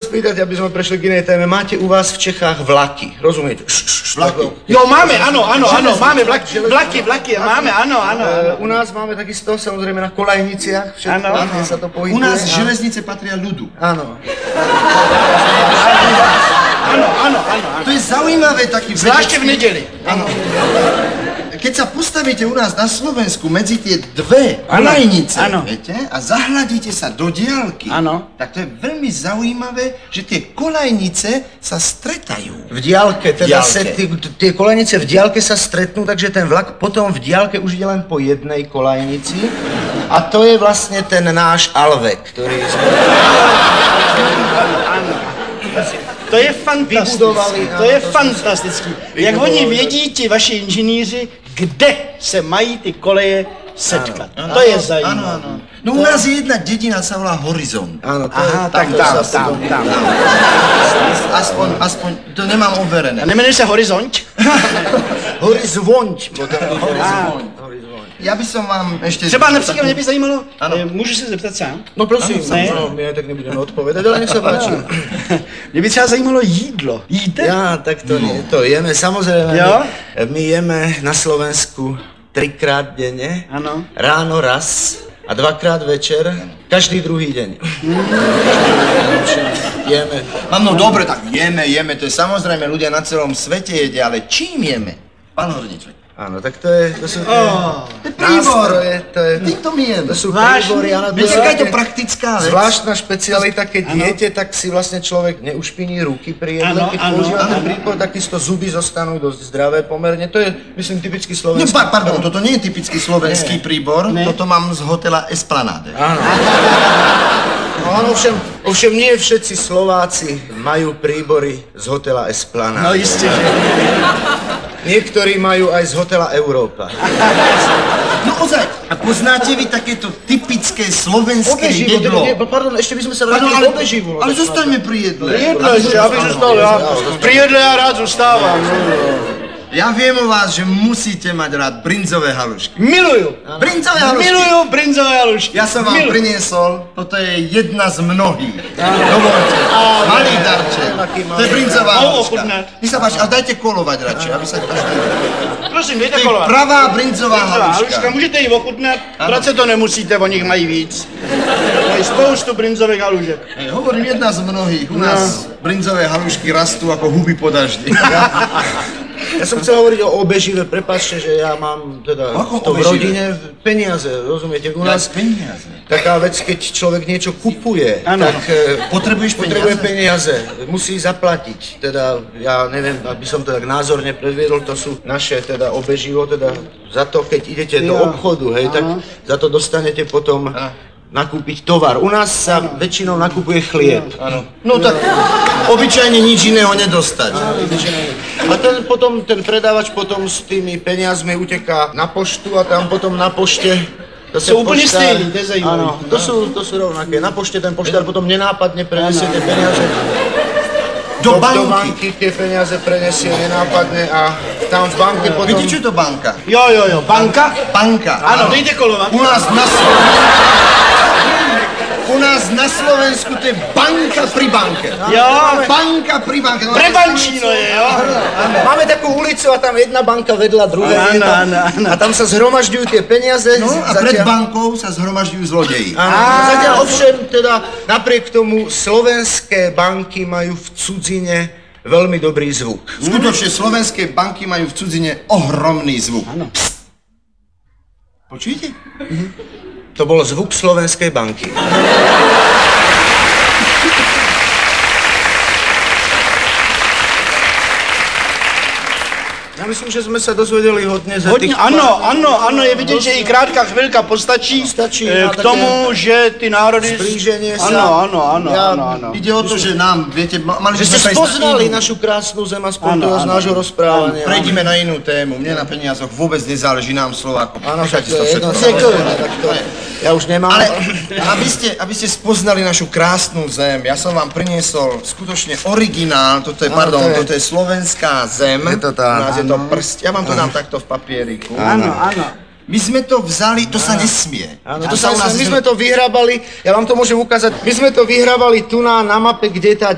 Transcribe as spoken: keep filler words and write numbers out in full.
spýtať, aby sme prešli k inej téme. Máte u vás v Čechách vlaky, rozumiete? Vlaky. Jo, máme, áno, áno, áno, máme vlaky, vlaky, vlaky, máme, áno, áno. U nás máme takisto, samozrejme, na kolajniciach, všetko, kde sa to pohybuje. U nás železnice patria ľudu. Áno. Áno, áno, áno. To je zaujímavé taký... Zvlášte v nedeli. Áno. Keď sa postavíte u nás na Slovensku medzi tie dve kolajnice, viete, a zahľadíte sa do diaľky, Áno. tak to je veľmi zaujímavé, že tie kolajnice sa stretajú. V diaľke, teda Diaľke. se, tie, tie kolajnice v diaľke sa stretnú, takže ten vlak potom v diaľke už ide len po jednej kolajnici. A to je vlastne ten náš Alvek, ktorý sme... To je fantastické, Vybudovali, to je fantastický. Jak oni vědí, ti vaši inženýři, kde se mají ty koleje setkat. Áno, To je áno, zajímavé. áno, áno. No u nás je jedna dedina, sa volá Horizont. Áno, to Aha, je, tak to tam, sa- tam, tam. Aspoň, aspoň, to nemám overené. A nemenuje se Horizont? Horizont. Potom Horizont. Ja by som vám ešte... Třeba například mě by zajímalo, Ano. eh, můžu se zeptat sám? No prosím, Ne. no, my aj tak nebudeme odpovedať, ale nech sa páči. Mě by třeba zajímalo jídlo. Jíte? Ja, tak to, nie, to jeme, samozrejme. Jo? My, my jeme na Slovensku trikrát denne, Áno. ráno raz a dvakrát večer, každý druhý deň. Jeme. Mám, no dobre, tak jeme, jeme, to je samozrejme, ľudia na celom svete jedia, ale čím jeme? Pán Horniček. Áno, tak to je, to sú tie Oh. nástroje, to je, Týmto my jeme. to sú Vážne? príbory, áno, to Viete, je aká je to také praktická vec? zvláštna špecialita, keď jete, tak si vlastne človek neušpiní ruky pri jedle, Áno, keď áno, používa ten áno. príbor, takisto zuby zostanú dosť zdravé pomerne, to je, myslím, typicky No, slovenský. pa, pardon, toto nie je typický slovenský príbor, toto mám z hotela Esplanade. Áno. No, áno, ovšem, ovšem nie všetci Slováci majú príbory z hotela Esplanade. No jistě, že. Niektorí majú aj z hotela Európa. No ozaj, a poznáte vy takéto typické slovenské Obeživo, jedlo? teda, pardon, ešte by sme sa Pardon, vrátili ale, k obeživu. ale zostaňme pri jedle. Jedlo ještě, já bych zůstal, já. Při jedle já rád zůstávám. Ja viem o vás, že musíte mať rád brinzové halušky. Miluju. Brinzové halušky? Miluju brinzové halušky. Ja som vám Miluju. priniesol, toto je jedna z mnohých. Dovolte, malý darček. To je brinzová Mohu haluška. ochutnať? Nech sa páči, ale dajte kolovať radšej, aby sa každý... Prosím, dejte To je kolovat. pravá brinzová Haluška, haluška. můžete ji ochutnat, brát se to nemusíte, o nich mají víc. Mají spoustu brinzových halušek. Hej, hovorím, jedna z mnohých. U nás brinzové halušky rastú ako huby po daždi. Ja som chcel hovoriť o obežive, prepáčte, že ja mám teda Ako to v obežive? rodine peniaze, rozumiete? U nás peniaze. taká vec, keď človek niečo kupuje, Áno. tak eh, Potrebuješ potrebuje peniaze? peniaze, musí zaplatiť. Teda, ja neviem, aby som to tak názorne predviedol, to sú naše teda obeživo, teda za to, keď idete do Ja. obchodu, hej, tak za to dostanete potom nakúpiť tovar. U nás sa väčšinou nakupuje chlieb. Áno. No tak obyčajne nič iného nedostať. A ten potom, ten predávač potom s tými peniazmi uteká na poštu a tam potom na pošte zase Sú úplne poštár- stejný, to je zajímavé. Áno, to sú, to sú rovnaké. Na pošte ten poštár potom nenápadne prenesie tie peniaze Do do banky. banky, tie peniaze prenesie nenápadne a tam v banke potom... Viete, čo je to banka? Jo, jo, jo, banka? Banka. Ano, dejte kolovat. U nás na Slovensku... U nás na Slovensku to je banka pri banke. Jo, Banka pri banke. No, Prebančíno je, jo? Máme takú ulicu a tam jedna banka vedľa druhej Áno, je tam, áno, áno. a tam sa zhromažďujú tie peniaze. No a pred bankou sa zhromažďujú zlodeji. Áno, zatiaľ ovšem, teda napriek tomu slovenské banky majú v cudzine veľmi dobrý zvuk. Skutočne slovenské banky majú v cudzine ohromný zvuk. Áno. Počujete? To bol zvuk slovenskej banky. Ja myslím, že sme sa dozvedeli hodne za Hodně, tých... ano, ano, ano, je vidět, že i krátká chvilka postačí Stačí eh, na k také tomu, že ty národy... zblíženie sa. Ano, ano, ano, Ja- ano, ano. Ide o to, že nám, viete, ma- mali by Že ste sme prejsť na spoznali inú- našu krásnu zem aspoň Áno, toho z áno. nášho rozprávania. Prejdime na inú tému. Mne na peniazoch vôbec nezáleží, nám Slovákom. Áno, však Nechajte to sa je jedno, všetko. samozrejme, tak to ja už nemám. Ale aby ste, aby ste spoznali našu krásnu zem, ja som vám priniesol skutočne originál, toto je, Áno, pardon, to je- toto je slovenská zem. Je to tá. U nás je to prst, ja vám to dám takto v papieriku. Ano, ano. My sme to vzali, to sa nesmie. Áno, to to sa sa u nás my sme to vyhrabali, ja vám to môžem ukázať, my sme to vyhrabali tu na, na mape, kde je tá